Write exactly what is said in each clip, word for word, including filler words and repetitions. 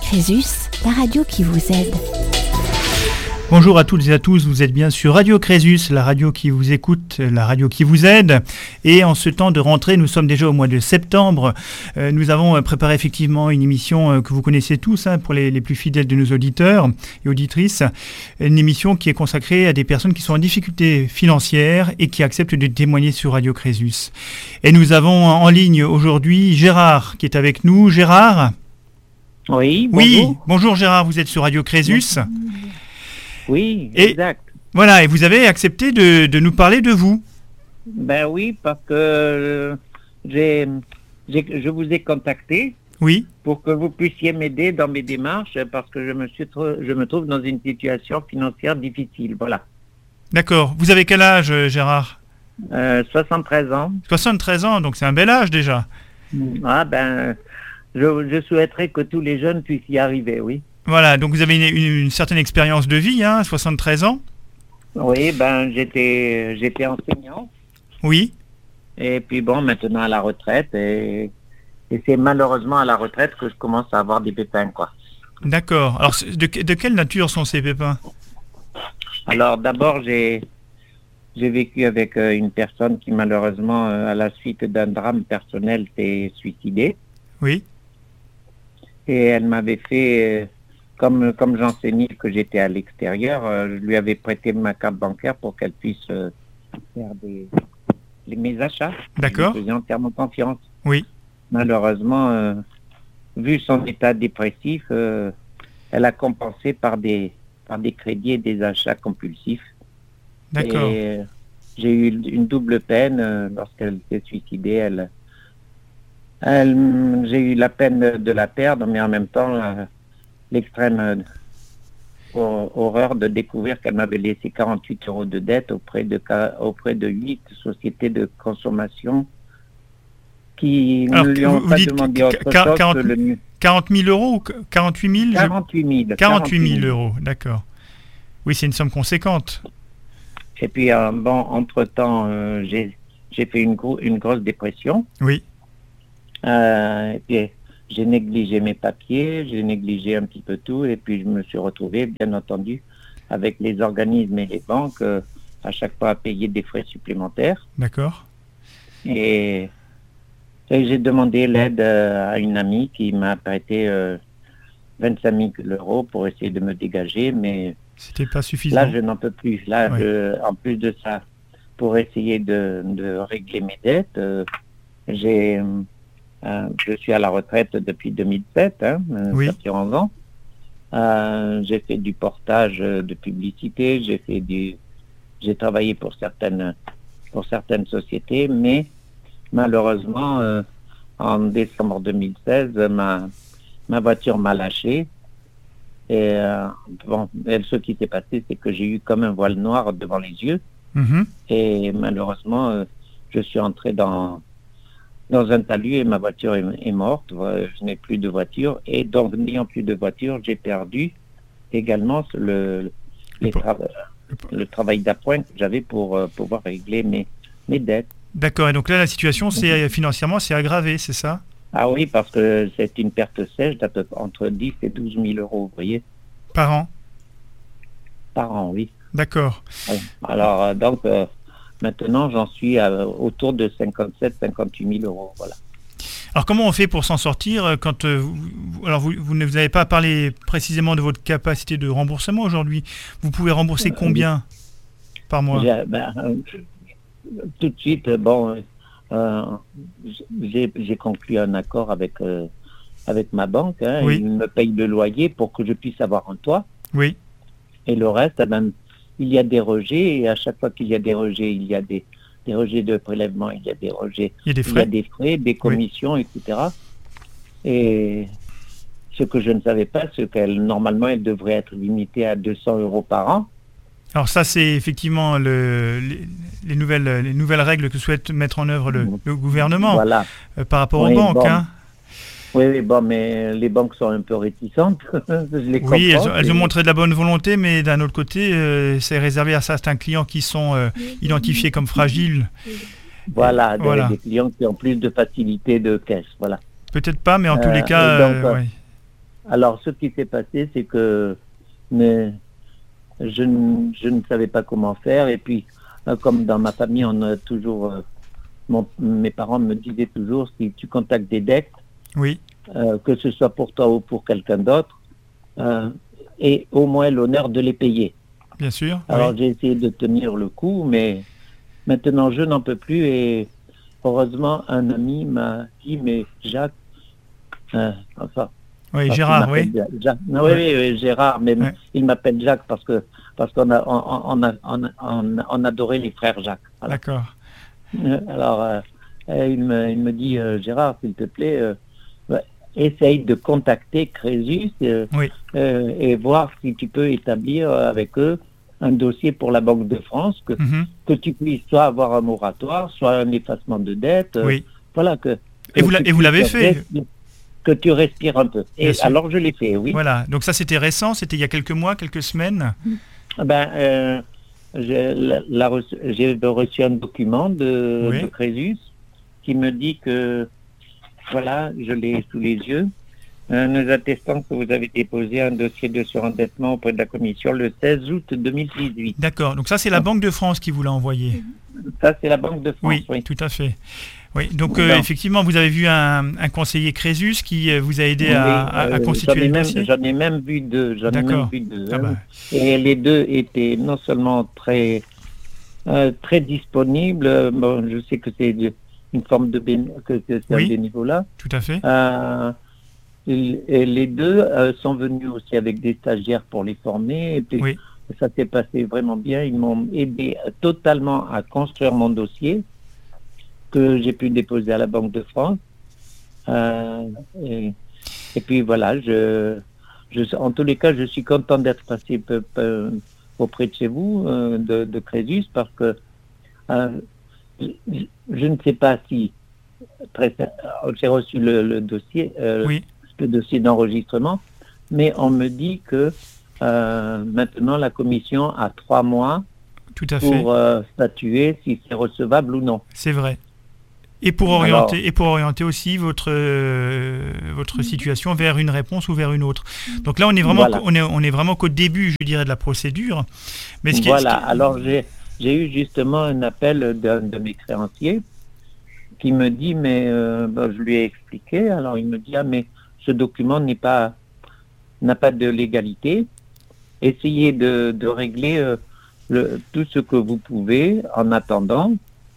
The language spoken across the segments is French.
Crésus, la radio qui vous aide. Bonjour à toutes et à tous, vous êtes bien sur Radio Crésus, la radio qui vous écoute, la radio qui vous aide. Et en ce temps de rentrée, nous sommes déjà au mois de septembre. Euh, nous avons préparé effectivement une émission euh, que vous connaissez tous, hein, pour les, les plus fidèles de nos auditeurs et auditrices. Une émission qui est consacrée à des personnes qui sont en difficulté financière et qui acceptent de témoigner sur Radio Crésus. Et nous avons en ligne aujourd'hui Gérard qui est avec nous. Gérard ? Oui, bonjour. Oui, bonjour Gérard, vous êtes sur Radio Crésus. Oui, et, exact. Voilà, et vous avez accepté de, de nous parler de vous. Ben oui, parce que euh, j'ai, j'ai, je vous ai contacté. Oui. Pour que vous puissiez m'aider dans mes démarches, parce que je me, suis tr- je me trouve dans une situation financière difficile. Voilà. D'accord. Vous avez quel âge, Gérard ? euh, soixante-treize ans. soixante-treize ans, donc c'est un bel âge déjà. Ah ben, je, je souhaiterais que tous les jeunes puissent y arriver, oui. Voilà, donc vous avez une, une, une certaine expérience de vie, hein, soixante-treize ans. Oui, ben j'étais, j'étais enseignant. Oui. Et puis bon, maintenant à la retraite, et, et c'est malheureusement à la retraite que je commence à avoir des pépins, quoi. D'accord. Alors, de, de quelle nature sont ces pépins ? Alors d'abord, j'ai, j'ai vécu avec euh, une personne qui malheureusement, euh, à la suite d'un drame personnel, s'est suicidée. Oui. Et elle m'avait fait... Euh, Comme, comme j'enseignais que j'étais à l'extérieur, euh, je lui avais prêté ma carte bancaire pour qu'elle puisse euh, faire des, les, mes achats. D'accord. Je lui faisais entièrement confiance. Oui. Malheureusement, euh, vu son état dépressif, euh, elle a compensé par des, par des crédits et des achats compulsifs. D'accord. Et euh, j'ai eu une double peine euh, lorsqu'elle s'est suicidée. Elle, elle, j'ai eu la peine de, de la perdre, mais en même temps... Euh, l'extrême euh, horreur de découvrir qu'elle m'avait laissé quarante-huit euros de dette auprès de, auprès de huit sociétés de consommation qui Alors, ne lui ont vous, pas vous demandé qu- autre qu- chose quarante, que le mieux. quarante mille euros ou quarante-huit mille quarante-huit mille. quarante-huit mille euros, d'accord. Oui, c'est une somme conséquente. Et puis, euh, bon, entre-temps, euh, j'ai, j'ai fait une, gro- une grosse dépression. Oui. Euh, et puis, j'ai négligé mes papiers, j'ai négligé un petit peu tout, et puis je me suis retrouvé, bien entendu, avec les organismes et les banques, euh, à chaque fois à payer des frais supplémentaires. D'accord. Et, et j'ai demandé l'aide euh, à une amie qui m'a prêté euh, vingt-cinq mille euros pour essayer de me dégager, mais c'était pas suffisant. Là, je n'en peux plus. Là, ouais. je, en plus de ça, pour essayer de, de régler mes dettes, euh, j'ai... Euh, je suis à la retraite depuis deux mille sept, hein, oui. Ça fait onze ans. Euh, j'ai fait du portage de publicité, j'ai fait du, j'ai travaillé pour certaines, pour certaines sociétés, mais malheureusement, euh, en décembre deux mille seize, ma, ma voiture m'a lâché. Et euh, bon, et ce qui s'est passé, c'est que j'ai eu comme un voile noir devant les yeux. Mm-hmm. Et malheureusement, euh, je suis entré dans dans un talus et ma voiture est, est morte. Je n'ai plus de voiture et donc n'ayant plus de voiture, j'ai perdu également le, les tra- le travail d'appoint que j'avais pour euh, pouvoir régler mes, mes dettes. D'accord, et donc là la situation c'est, financièrement c'est aggravé, c'est ça ? Ah oui, parce que c'est une perte sèche d'à peu près entre dix et douze mille euros, vous voyez. Par an ? Par an, oui. D'accord. Alors euh, donc... Euh, Maintenant, j'en suis à, autour de cinquante-sept à cinquante-huit mille euros. Voilà. Alors, comment on fait pour s'en sortir quand euh, vous, alors vous, vous n'avez pas parlé précisément de votre capacité de remboursement aujourd'hui. Vous pouvez rembourser combien euh, par mois ? j'ai, ben, euh, Tout de suite, bon, euh, j'ai, j'ai conclu un accord avec, euh, avec ma banque. Hein, oui. Ils me payent le loyer pour que je puisse avoir un toit. Oui. Et le reste, ben, il y a des rejets, et à chaque fois qu'il y a des rejets, il y a des, des rejets de prélèvement, il y a des rejets, il y a des frais, il y a des, frais, des commissions, oui. et cetera. Et ce que je ne savais pas, c'est qu'elle, normalement, elle devrait être limitée à deux cents euros par an. Alors ça, c'est effectivement le, les, les, nouvelles, les nouvelles règles que souhaite mettre en œuvre le, le gouvernement voilà. euh, par rapport oui, aux banques. Bon. Hein. Oui, oui, bon, mais les banques sont un peu réticentes. Je les oui, elles, elles et... ont montré de la bonne volonté, mais d'un autre côté, euh, c'est réservé à certains clients qui sont euh, identifiés comme fragiles. Voilà, des, voilà, des clients qui ont plus de facilité de caisse, voilà. Peut-être pas, mais en euh, tous les cas, donc, euh, ouais. alors, ce qui s'est passé, c'est que mais, je, n- je ne savais pas comment faire. Et puis, euh, comme dans ma famille, on a toujours, euh, mon- mes parents me disaient toujours, si tu contactes des dettes, Oui, euh, que ce soit pour toi ou pour quelqu'un d'autre, euh, et au moins l'honneur de les payer. bien sûr. Alors, Oui. j'ai essayé de tenir le coup, mais maintenant, je n'en peux plus. Et heureusement, un ami m'a dit, mais Jacques, euh, enfin, Oui, parce qu'il Gérard, m'appelle oui. Ja- Jacques. Non, oui, Ouais. oui, oui, Gérard, mais Ouais. il m'appelle Jacques parce que parce qu'on a on, on a on, a- on, a- on adorait les frères Jacques. Voilà. D'accord. Euh, Alors, euh, euh, il me il me dit euh, Gérard, s'il te plaît, euh, ouais, essaye de contacter Crésus euh, Oui. euh, et voir si tu peux établir euh, avec eux un dossier pour la Banque de France, que Mhm. que tu puisses soit avoir un moratoire, soit un effacement de dette. euh, Oui. Voilà que. Et que vous, l'a- tu et vous l'avez puisses fait. rester- Que tu respires un peu. Bien Et sûr. alors je l'ai fait, oui. Voilà. Donc ça, c'était récent. C'était il y a quelques mois, quelques semaines. Ben, euh, j'ai la- la reçu, j'ai reçu un document de, Oui. de Crésus qui me dit que, voilà, je l'ai sous les yeux, euh, nous attestons que vous avez déposé un dossier de surendettement auprès de la Commission le seize août deux mille dix-huit. D'accord. Donc ça, c'est la Banque de France qui vous l'a envoyé. Ça, c'est la Banque de France, Oui, oui. tout à fait. Oui. Donc euh, Non. effectivement, vous avez vu un, un conseiller Crésus qui euh, vous a aidé Oui, à, à- à euh, constituer j'en ai le même, dossier. j'en ai même vu deux. J'en ai même D'accord. vu deux. Ah hein. bah, Et les deux étaient non seulement très, euh, très disponibles. euh, Bon, je sais que c'est de- une forme de béné- que, que c'est Oui. un bénévolat. tout à fait. Euh, et, et les deux euh, sont venus aussi avec des stagiaires pour les former. Et puis, Oui. ça s'est passé vraiment bien. Ils m'ont aidé totalement à construire mon dossier que j'ai pu déposer à la Banque de France. Euh, et, et puis voilà, je, je, en tous les cas, je suis content d'être passé peu, peu auprès de chez vous, euh, de, de Crésus, parce que euh, je, je ne sais pas si très, j'ai reçu le, le dossier, euh, Oui. le dossier d'enregistrement, mais on me dit que euh, maintenant la commission a trois mois Tout à fait. pour euh, statuer si c'est recevable ou non. C'est vrai. Et pour orienter, et pour orienter aussi votre euh, votre situation vers une réponse ou vers une autre. Donc là, on est vraiment, Voilà. on est, on est vraiment qu'au début, je dirais, de la procédure. Mais ce qui est- Voilà, ce qui est- alors j'ai j'ai eu justement un appel d'un de mes créanciers qui me dit, mais euh, ben, je lui ai expliqué, alors il me dit, ah mais ce document n'est pas n'a pas de légalité. Essayez de, de régler euh, le, tout ce que vous pouvez en attendant.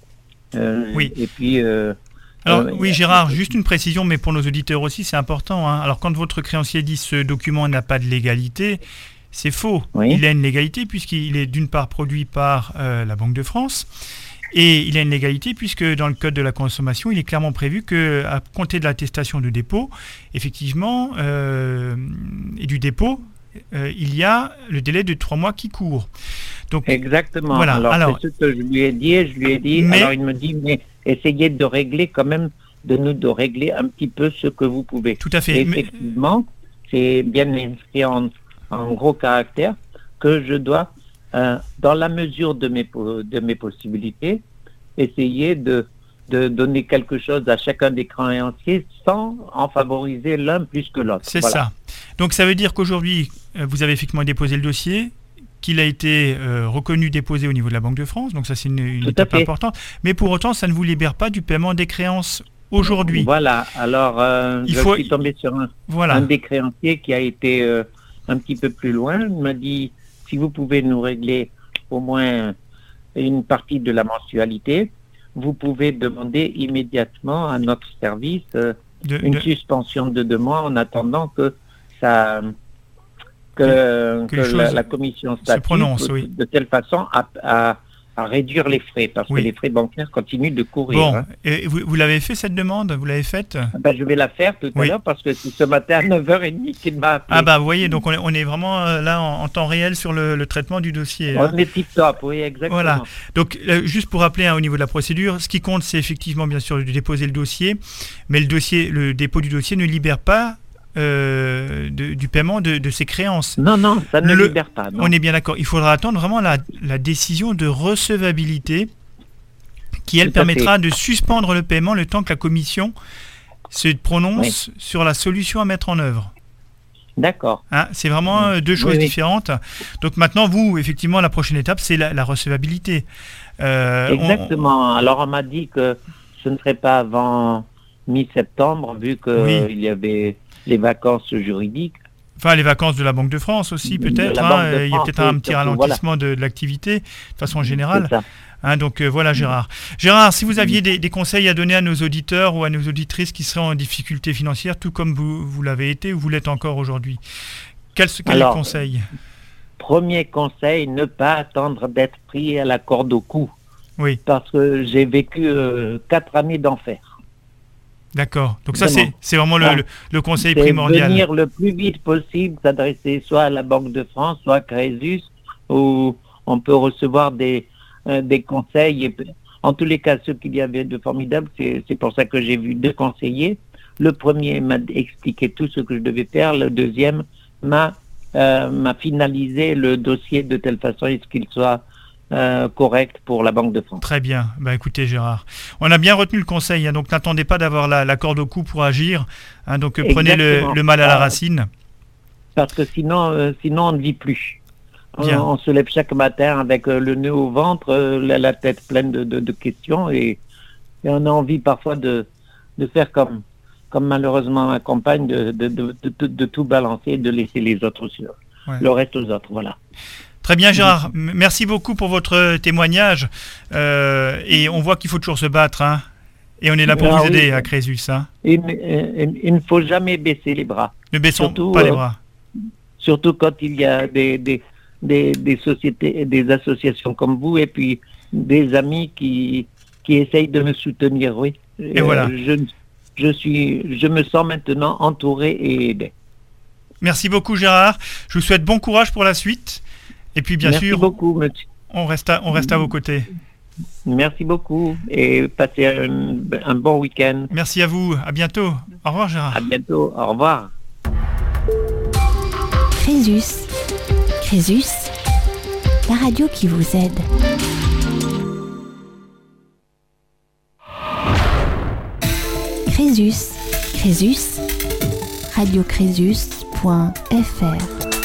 Euh, Oui. Et puis. euh, Alors euh, oui, Gérard, juste une précision, mais pour nos auditeurs aussi, c'est important. hein. Alors quand votre créancier dit ce document n'a pas de légalité, c'est faux. Oui. Il a une légalité puisqu'il est d'une part produit par euh, la Banque de France. Et il a une légalité puisque dans le Code de la consommation, il est clairement prévu qu'à compter de l'attestation de dépôt, effectivement, euh, et du dépôt, euh, il y a le délai de trois mois qui court. Donc, Exactement. Voilà, Alors, alors- c'est ce que je lui ai dit. et Je lui ai dit. Mais- Alors il me dit, mais essayez de régler quand même, de nous de régler un petit peu ce que vous pouvez. tout à Et fait. Mais- effectivement, c'est bien inscrit en, en gros caractère que je dois, euh, dans la mesure de mes po- de mes possibilités, essayer de de donner quelque chose à chacun des créanciers sans en favoriser l'un plus que l'autre. C'est Voilà. ça. Donc ça veut dire qu'aujourd'hui, euh, vous avez effectivement déposé le dossier, qu'il a été euh, reconnu déposé au niveau de la Banque de France, donc ça c'est une, une Tout à étape fait. importante, mais pour autant ça ne vous libère pas du paiement des créances aujourd'hui. Voilà. Alors, euh, Il je faut- suis tombé sur un Voilà. un des créanciers qui a été euh, un petit peu plus loin m'a dit, si vous pouvez nous régler au moins une partie de la mensualité, vous pouvez demander immédiatement à notre service euh, De- une de- suspension de deux mois en attendant que ça que, Que que les la, choses la commission statue prononcent, de, oui. de telle façon à, à, à réduire les frais, parce Oui. que les frais bancaires continuent de courir. Bon, hein. et vous, vous l'avez fait cette demande? Vous l'avez faite? Ben, je vais la faire tout Oui. à l'heure parce que c'est ce matin à neuf heures trente qu'il m'a appelé. Ah bah vous voyez, donc on est, on est vraiment euh, là en, en temps réel sur le, le traitement du dossier. hein. On est tip top, oui, exactement. Voilà. Donc, euh, juste pour rappeler hein, au niveau de la procédure, ce qui compte, c'est effectivement, bien sûr, de déposer le dossier, mais le dossier, le dépôt du dossier ne libère pas euh, de- du paiement de, de ses créances. Non, non, ça ne Le- libère pas. Non. On est bien d'accord. Il faudra attendre vraiment la, la décision de recevabilité qui, elle, Tout à permettra de suspendre le paiement le temps que la commission se prononce Oui. sur la solution à mettre en œuvre. D'accord. Hein, c'est vraiment euh, deux choses oui, oui. différentes. Donc maintenant, vous, effectivement, la prochaine étape, c'est la, la recevabilité. Euh, Exactement. On... Alors, on m'a dit que ce ne serait pas avant mi-septembre, vu qu'il oui. y avait les vacances juridiques. Enfin, les vacances de la Banque de France aussi, peut-être. Hein, il y a peut-être un petit ralentissement voilà. de, de l'activité, de façon générale. Hein, donc euh, voilà, Gérard. Gérard, si vous aviez des, des conseils à donner à nos auditeurs ou à nos auditrices qui seraient en difficulté financière, tout comme vous, vous l'avez été ou vous l'êtes encore aujourd'hui, quel, quel Alors, est le conseil ? Premier conseil, ne pas attendre d'être pris à la corde au cou. Oui. Parce que j'ai vécu euh, quatre années d'enfer. D'accord. Donc ça, c'est, c'est vraiment le, le, le conseil c'est primordial. Venir le plus vite possible, s'adresser soit à la Banque de France, soit à Crésus, où on peut recevoir des, euh, des conseils. Et, en tous les cas, ce qu'il y avait de formidable, c'est, c'est pour ça que j'ai vu deux conseillers. Le premier m'a expliqué tout ce que je devais faire. Le deuxième m'a, euh, m'a finalisé le dossier de telle façon à ce qu'il soit Euh, correct pour la Banque de France. Très bien. Bah, écoutez, Gérard, on a bien retenu le conseil. Hein, donc, n'attendez pas d'avoir la, la corde au cou pour agir. Hein, donc, euh, prenez le, le mal à la racine. Parce que sinon, euh, sinon on ne vit plus. On, on se lève chaque matin avec euh, le nœud au ventre, euh, la, la tête pleine de, de, de questions et, et on a envie parfois de, de faire comme, comme malheureusement ma compagne, de, de, de, de, de tout balancer et de laisser les autres sur ouais. le reste aux autres. Voilà. Très bien, Gérard. Merci beaucoup pour votre témoignage. Euh, et on voit qu'il faut toujours se battre. Hein. Et on est là pour Alors, vous aider oui. à Crésus. Hein. Il, il, il ne faut jamais baisser les bras. Ne baissons surtout, pas les bras. Euh, surtout quand il y a des, des, des, des sociétés, des associations comme vous et puis des amis qui, qui essayent de me soutenir. Oui. Et euh, voilà. Je, je, suis, je me sens maintenant entouré et aidé. Merci beaucoup, Gérard. Je vous souhaite bon courage pour la suite. Et puis, bien Merci sûr, beaucoup, monsieur. On, reste à, on reste à vos côtés. Merci beaucoup et passez un, un bon week-end. Merci à vous. À bientôt. Au revoir, Gérard. À bientôt. Au revoir. Crésus. Crésus, la radio qui vous aide. Crésus. Crésus. radio crésus point f r.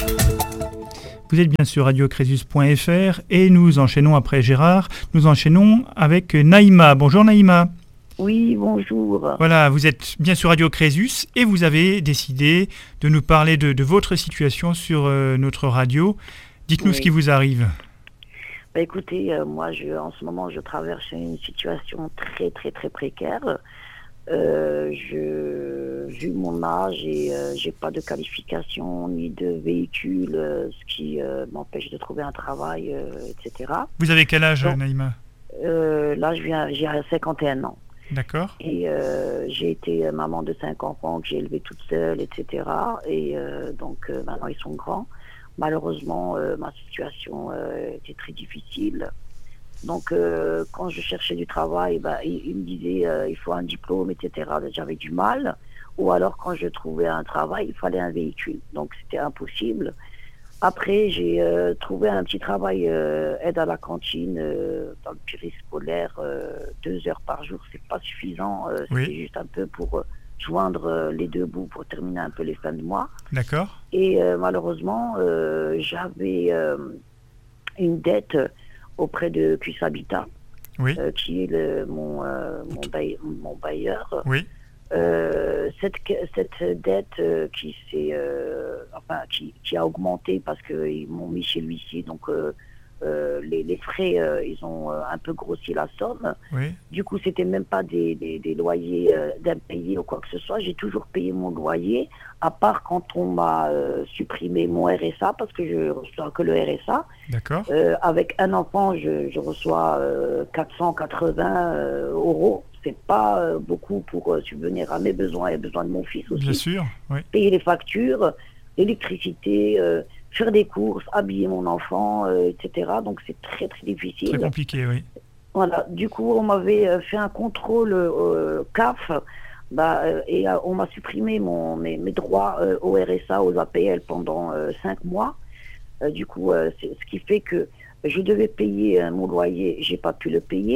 Vous êtes bien sur radio crésus point f r et nous enchaînons après Gérard, nous enchaînons avec Naïma. Bonjour Naïma. Oui, bonjour. Voilà, vous êtes bien sur Radio Crésus et vous avez décidé de nous parler de, de votre situation sur euh, notre radio. Dites-nous oui. ce qui vous arrive. Bah, écoutez, euh, moi je, en ce moment je traverse une situation très très très précaire. Euh, je, vu mon âge et euh, j'ai pas de qualification ni de véhicule, euh, ce qui euh, m'empêche de trouver un travail, euh, et cetera. Vous avez quel âge, donc, Naïma euh, Là, je viens, j'ai cinquante et un ans. D'accord. Et euh, j'ai été maman de cinq enfants que j'ai élevés toute seule, et cetera. Et euh, donc euh, maintenant ils sont grands. Malheureusement, euh, ma situation euh, était très difficile. Donc, euh, quand je cherchais du travail, bah, il, il me disait euh, il faut un diplôme, et cetera. J'avais du mal. Ou alors, quand je trouvais un travail, il fallait un véhicule. Donc, c'était impossible. Après, j'ai euh, trouvé un petit travail euh, aide à la cantine euh, dans le périscolaire, euh, deux heures par jour. C'est pas suffisant. Euh, oui. C'est juste un peu pour euh, joindre euh, les deux bouts pour terminer un peu les fins de mois. D'accord. Et euh, malheureusement, euh, j'avais euh, une dette auprès de Q S Habitat, oui. euh, qui est le, mon, euh, mon, baille, mon bailleur. Oui. Euh, cette, cette dette euh, qui, s'est, euh, enfin, qui, qui a augmenté parce qu'ils m'ont mis chez l'huissier, donc euh, euh, les, les frais, euh, ils ont euh, un peu grossi la somme. Oui. Du coup, c'était même pas des, des, des loyers euh, d'impayés ou quoi que ce soit. J'ai toujours payé mon loyer, à part quand on m'a euh, supprimé mon R S A, parce que je reçois que le R S A. D'accord. Euh, avec un enfant, je, je reçois euh, quatre cent quatre-vingts euh, euros. C'est pas euh, beaucoup pour euh, subvenir à mes besoins et aux besoins de mon fils aussi. Bien sûr, oui. Payer les factures, l'électricité, euh, faire des courses, habiller mon enfant, euh, et cetera. Donc c'est très très difficile. Très compliqué, oui. Voilà. Du coup, on m'avait euh, fait un contrôle euh, C A F, bah, euh, et euh, on m'a supprimé mon, mes, mes droits euh, au R S A, aux A P L pendant euh, cinq mois. Euh, du coup, euh, c'est ce qui fait que je devais payer euh, mon loyer, j'ai pas pu le payer.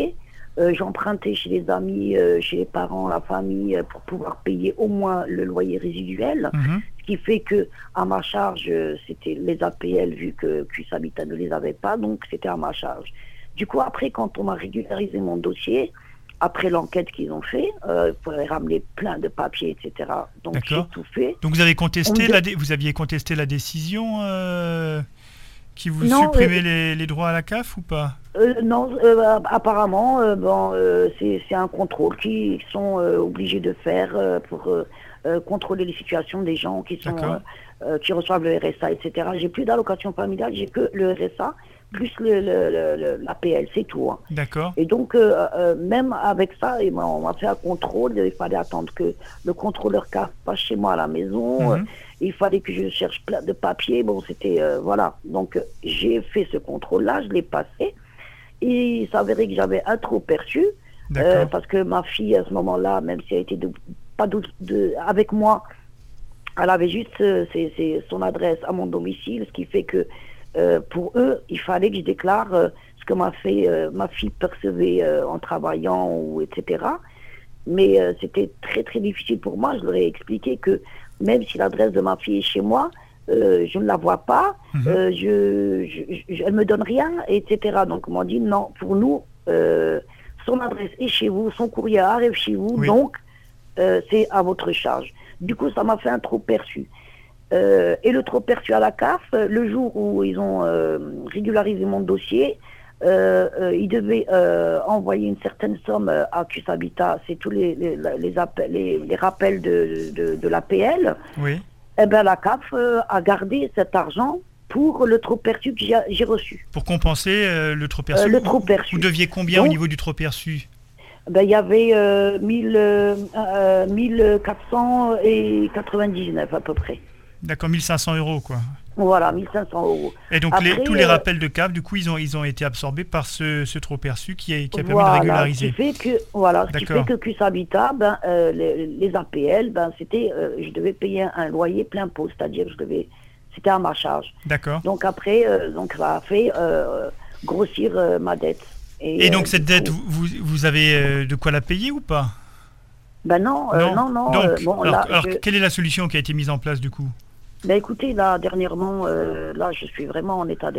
Euh, j'empruntais chez les amis, euh, chez les parents, la famille, euh, pour pouvoir payer au moins le loyer résiduel. Mhm. Ce qui fait que à ma charge, euh, c'était les A P L, vu que Q S Habitat ne les avait pas, donc c'était à ma charge. Du coup, après, quand on m'a régularisé mon dossier, après l'enquête qu'ils ont fait, euh, il fallait ramener plein de papiers, et cetera. Donc j'ai D'accord. tout fait. Donc vous avez contesté, On- la dé- vous aviez contesté la décision euh, qui vous Non, supprimait euh, les, les droits à la C A F ou pas? Euh, non, euh, apparemment, euh, bon, euh, c'est c'est un contrôle qu'ils sont euh, obligés de faire euh, pour euh, euh, contrôler les situations des gens qui sont D'accord. euh, euh, qui reçoivent le R S A, et cetera. J'ai plus d'allocation familiale, j'ai que le R S A plus le, le, le- le- l'A P L, c'est tout. Hein. D'accord. Et donc, euh, euh, même avec ça, et ben, on m'a fait un contrôle. Il fallait attendre que le contrôleur C A F passe chez moi à la maison. Mhm. Euh, il fallait que je cherche plein de papiers. Bon, c'était... euh, voilà. Donc, euh, j'ai fait ce contrôle-là, je l'ai passé. Et il s'avérait que j'avais un trop perçu. D'accord. euh, parce que ma fille, à ce moment-là, même si elle était de, pas de, de- avec moi, elle avait juste euh, ses- ses- son adresse à mon domicile, ce qui fait que euh, pour eux, il fallait que je déclare euh, ce que ma fille, euh, ma fille percevait euh, en travaillant, ou et cetera. Mais euh, c'était très très difficile pour moi. Je leur ai expliqué que même si l'adresse de ma fille est chez moi, euh, je ne la vois pas, Mhm. euh, je, je, je- elle me donne rien, et cetera. Donc on m'a dit non, pour nous, euh, son adresse est chez vous, son courrier arrive chez vous, Oui. donc euh, c'est à votre charge. Du coup, ça m'a fait un trop perçu. Euh, et le trop perçu à la C A F, euh, le jour où ils ont euh, régularisé mon dossier, euh, euh, ils devaient euh, envoyer une certaine somme euh, à Q S Habitat, c'est tous les, les, les, appels, les, les rappels de, de, de l'A P L. Oui. Eh bien, la C A F euh, a gardé cet argent pour le trop perçu que j'ai j'ai reçu. Pour compenser euh, le trop perçu. Euh, le vous- trop perçu. Vous deviez combien au Donc- niveau du trop perçu? Ben, il y avait euh, mille, euh, euh, mille quatre cent quatre-vingt-dix-neuf à peu près. D'accord, mille cinq cents euros quoi. Voilà, mille cinq cents euros. Et donc les- Après, tous les euh, rappels de C A F, du coup, ils ont, ils ont été absorbés par ce, ce trop perçu qui a, qui a permis Voilà, de régulariser. Ce qui fait que, voilà, ce qui D'accord. fait que Q S Habitat, ben, euh, les, les A P L, ben, c'était, euh, je devais payer un, un loyer plein pot, c'est-à-dire je devais, c'était à ma charge. D'accord. Donc après, euh, donc ça a fait euh, grossir euh, ma dette. Et euh, donc cette du dette, coup- vous, vous avez euh, de quoi la payer ou pas? Ben non, euh, non, non. Donc, euh, bon, alors, là, alors, je- quelle est la solution qui a été mise en place du coup? Ben écoutez, là, dernièrement, euh, là, je suis vraiment en état